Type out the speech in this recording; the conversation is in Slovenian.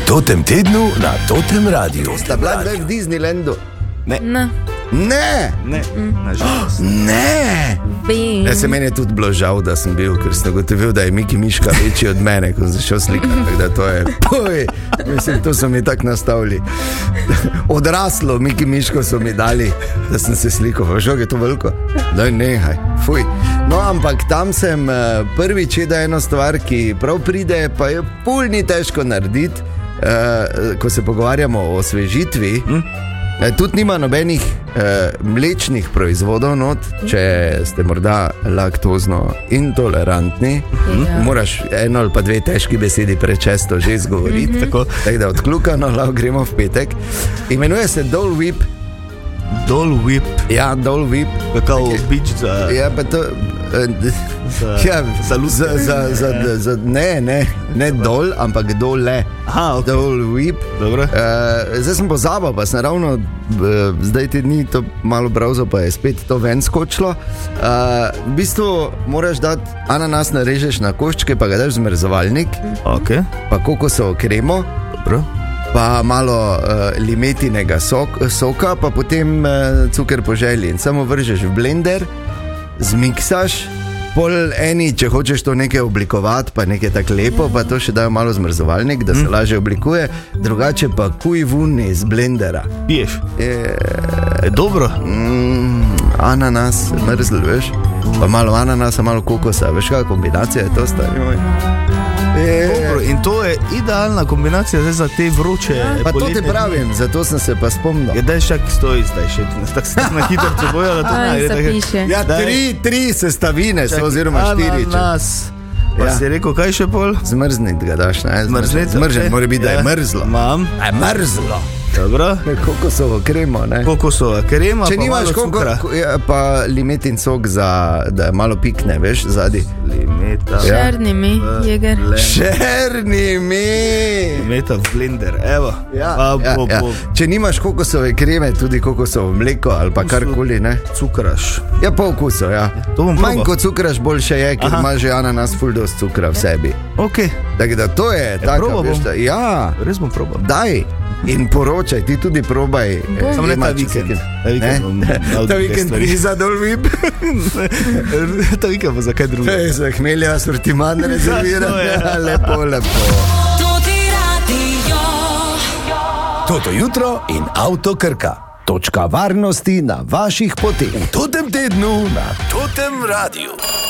Totem tednu na Totem Radiu. Sta bila kdaj v Disneylandu? Ne. Ne. Ja, se meni je tudi bilo žal, da sem bil, ker sem ugotovil, da je Miki Miška večji od mene, ko sem začel slikati, da to je, mislim, to so mi tako nastavili. Odraslo Miki Miško so mi dali, da sem se slikal, žal je to veliko, daj nehaj, fuj. No, ampak tam sem prvič jedel eno stvar, ki prav pride, pa je pol ni težko narediti, ko se pogovarjamo o osvežitvi. Tudi nima nobenih mlečnih proizvodov not, če ste morda laktozno intolerantni. Moraš eno ali pa dve težki besedi prečesto že izgovoriti, tako da odkljukano lahko gremo v petek. Imenuje se Dole Whip. Dole Whip? Ja, Dole Whip. Kao bič za... Ja, pa to... Ne dol, ampak dole. Aha, ok. Dole Whip. Dobro. Zdaj sem pozabil, pa sem ravno zdaj te dni to malo browsal, pa je spet to ven skočilo. V bistvu moraš dati ananas, narežeš na koščke, pa ga daš v zmrzovalnik. Ok. Pa kokosovo kremo. Dobro. Pa malo limetinega soka, pa potem cuker po želji. In samo vržeš v blender, zmiksaš, pol eni, če hočeš to nekaj oblikovati, pa nekaj tako lepo, pa to še dajo malo zmrzovalnik, da se lažje oblikuje, drugače pa kuj vun iz blendera. Piješ? Je dobro? Ananas, mrzl, veš? Pa malo ananasa, malo kokosa, veš kakva kombinacija je to, stari moj? Dobro, in to je idealna kombinacija zdaj za te vroče pa poletne. To te pravim, zato sem se pa spomnil. Ja, daj šak stoji zdaj še, tako se na hitro boja, da to ne. Ja, tri sestavine so, oziroma 4. Ananas. Pa si rekel, kaj še pol? Zmrznit ga daš, ne? Zmrznit, okay. Mora biti, da je mrzlo. Mam. A je mrzlo. Dobro. Kokosovo kremo, ne? Kokosova krema, če pa nimaš malo cukra. Pa limetin sok, da malo pikne, veš, zadi. Limeta. Šerni mi, jeger. Šerni mi. Limeta v blender, evo. Ja. Če nimaš kokosove kreme, tudi kokosovo mleko ali pa karkoli, ne? Cukraš. Ja, pol kusov, ja. Manj kot cukraš, boljše je, ker ima že ananas ful dost cukra v sebi. Ok. Tako da to je tako, veš, da... Ja. Res bom probal. Daj. In poročaj, ti tudi probaj. Samo ne ta vikend. Ta vikend ni za Dole Whip. Ta vikend pa za kaj drugo. Za hmelja sortiman rezerviran. Lepo. Toto jutro in Avto Krka. Točka varnosti na vaših poteh. V Totem tednu na Totem Radiu.